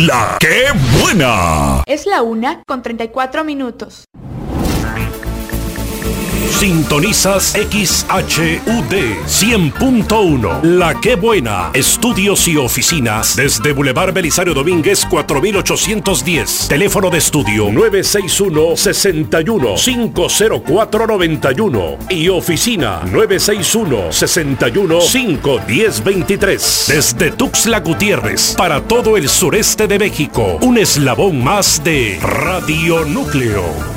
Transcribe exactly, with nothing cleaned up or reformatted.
La que buena. Es la una con treinta y cuatro minutos. Sintonizas X H U D cien punto uno. La que buena. Estudios y oficinas desde Boulevard Belisario Domínguez cuatro mil ochocientos diez. Teléfono de estudio nueve seis uno, seis uno, cinco cero cuatro, nueve uno y oficina nueve seis uno, seis uno, cinco uno cero, dos tres. Desde Tuxtla Gutiérrez para todo el sureste de México. Un eslabón más de Radio Núcleo.